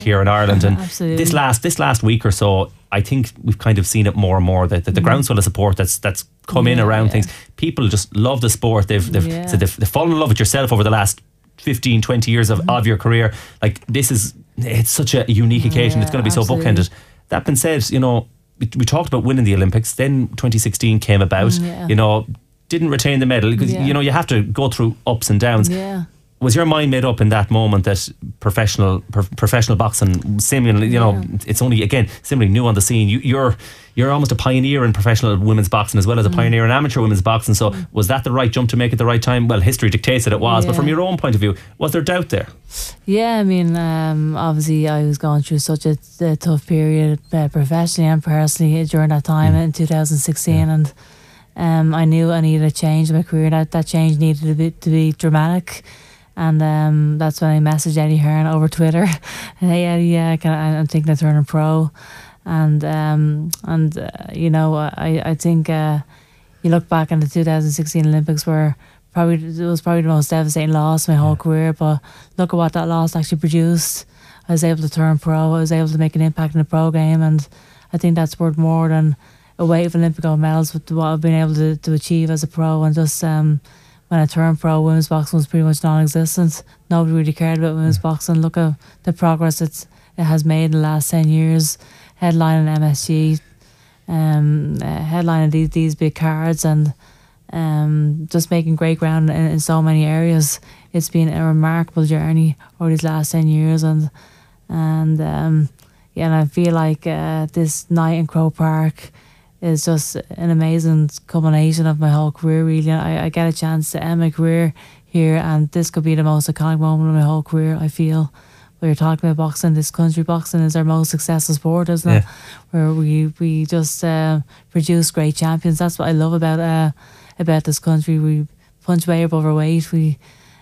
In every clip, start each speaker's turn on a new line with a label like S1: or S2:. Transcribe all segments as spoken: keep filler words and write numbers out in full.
S1: here in Ireland, and
S2: Absolutely.
S1: this last this last week or so, I think we've kind of seen it more and more that, that the mm. groundswell of support that's that's come yeah, in around yeah. things. People just love the sport. They've they've, yeah. so they've they've fallen in love with yourself over the last fifteen, twenty years of, mm. of your career. Like, this is it's such a unique occasion. Yeah, it's going to be absolutely. so bookended. That being said, you know, we, we talked about winning the Olympics. Then twenty sixteen came about. Yeah. You know, didn't retain the medal because yeah. you know you have to go through ups and downs.
S2: Yeah.
S1: Was your mind made up in that moment that professional pro- professional boxing, similarly, you know, yeah. it's only again similarly new on the scene. You, you're you're almost a pioneer in professional women's boxing as well as a mm. pioneer in amateur women's boxing. So mm. was that the right jump to make at the right time? Well, history dictates that it was, yeah. but from your own point of view, was there doubt there?
S2: Yeah, I mean, um, obviously I was going through such a, a tough period uh, professionally and personally during that time mm. in two thousand sixteen, yeah. and um, I knew I needed a change in my career. That that change needed to be, to be dramatic. And um, that's when I messaged Eddie Hearn over Twitter. Hey Eddie, yeah, can I, I'm thinking of turning pro, and um, and uh, you know, I I think uh, you look back on the two thousand sixteen Olympics where probably it was probably the most devastating loss of my whole yeah. career. But look at what that loss actually produced. I was able to turn pro. I was able to make an impact in the pro game, and I think that's worth more than a wave of Olympic gold medals with what I've been able to, to achieve as a pro. And just um. when I turned pro, women's boxing was pretty much non-existent. Nobody really cared about women's mm. boxing. Look at the progress it's, it has made in the last ten years. Headlining M S G, um, uh, headlining these, these big cards, and um, just making great ground in, in so many areas. It's been a remarkable journey over these last ten years. And, and um, yeah, and I feel like uh, this night in Croke Park is just an amazing culmination of my whole career, really. I, I get a chance to end my career here, and this could be the most iconic moment of my whole career, I feel. When you're talking about boxing, this country, boxing is our most successful sport, isn't it? Yeah. Where we we just uh, produce great champions. That's what I love about uh, about this country. We punch way above our weight. We,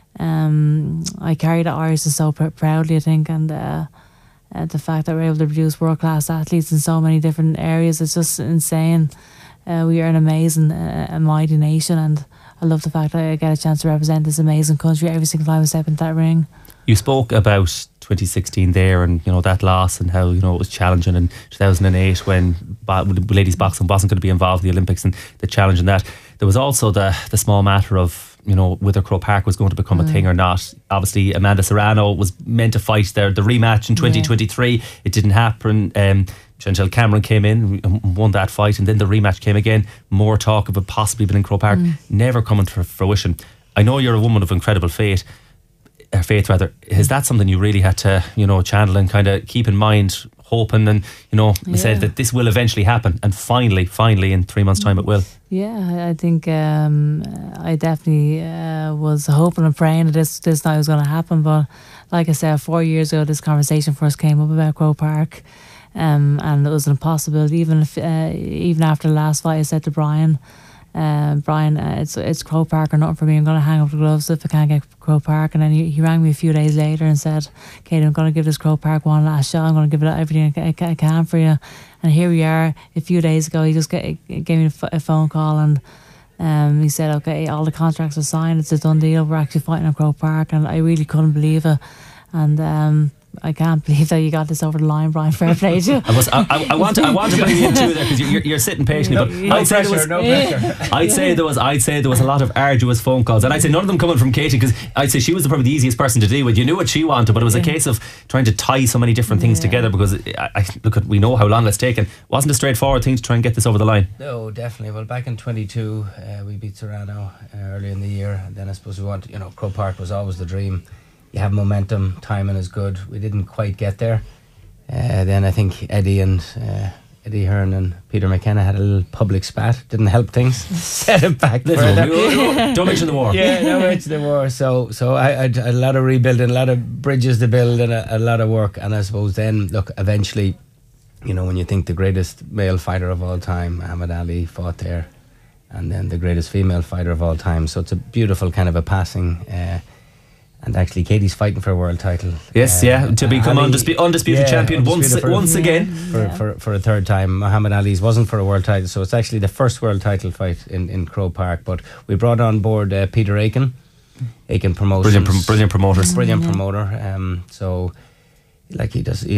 S2: um, I carry the Irish so pr- proudly, I think, and uh, Uh, the fact that we're able to produce world-class athletes in so many different areas is just insane. Uh, we are an amazing, uh, a mighty nation, and I love the fact that I get a chance to represent this amazing country every single time I step into that ring.
S1: You spoke about twenty sixteen there, and you know that loss, and how you know it was challenging in two thousand eight when bo- ladies boxing wasn't going to be involved in the Olympics, and the challenge in that. There was also the the small matter of, you know, whether Croke Park was going to become mm. a thing or not. Obviously, Amanda Serrano was meant to fight there, the rematch in twenty twenty-three. Yeah. It didn't happen. Um, Chantel Cameron came in and won that fight, and then the rematch came again. More talk of it possibly being in Croke Park, mm. never coming to fruition. I know you're a woman of incredible faith. Uh, faith, rather. Is that something you really had to, you know, channel and kind of keep in mind, hoping, and you know, yeah. said that this will eventually happen, and finally, finally, in three months' time, it will.
S2: Yeah, I think um, I definitely uh, was hoping and praying that this this night was going to happen. But like I said, four years ago, this conversation first came up about Croke Park, um, and it was an impossibility. Even if, uh, even after the last fight, I said to Brian, uh, Brian, uh, it's it's Croke Park or nothing for me. I'm going to hang up the gloves if I can't get Croke Park. And then he, he rang me a few days later and said, Katie, I'm going to give this Croke Park one last shot. I'm going to give it everything I, I, I can for you. And here we are. A few days ago, he just get, gave me a, f- a phone call, and um, he said, okay, all the contracts are signed. It's a done deal. We're actually fighting in Croke Park. And I really couldn't believe it. And um, I can't believe that you got this over the line, Brian. Fair play to you.
S1: I, was, I, I, I want to, I want to bring you into there because you're, you're sitting patiently. But
S3: no
S1: I'd say
S3: pressure,
S1: there was,
S3: no pressure.
S1: I'd say there was, I'd say there was a lot of arduous phone calls, and I'd say none of them coming from Katie, because I'd say she was the, probably the easiest person to deal with. You knew what she wanted, but it was a case of trying to tie so many different things yeah. together. Because I, I look at, we know how long it's taken. It wasn't a straightforward thing to try and get this over the line.
S3: No, definitely. Well, back in twenty-two, uh, we beat Serrano uh, early in the year, and then I suppose we want, you know, Croke Park was always the dream. You have momentum, timing is good. We didn't quite get there. Uh, then I think Eddie and uh, Eddie Hearn and Peter McKenna had a little public spat. Didn't help things. Set it back further.
S1: Don't mention the war.
S3: Yeah, don't mention the war. So, so I, I had a lot of rebuilding, a lot of bridges to build, and a, a lot of work. And I suppose then, look, eventually, you know, when you think the greatest male fighter of all time, Muhammad Ali, fought there, and then the greatest female fighter of all time. So it's a beautiful kind of a passing. Uh, And actually, Katie's fighting for a world title.
S1: Yes, uh, yeah, to become Ali, undispu- undisputed yeah, champion undisputed once once again.
S3: For,
S2: yeah.
S3: for, for a third time. Muhammad Ali's wasn't for a world title, so it's actually the first world title fight in, in Croke Park. But we brought on board uh, Peter Aiken, Aiken Promotions.
S1: Brilliant, prom- brilliant promoters.
S3: Brilliant
S2: yeah.
S3: promoter. Um, so like he does.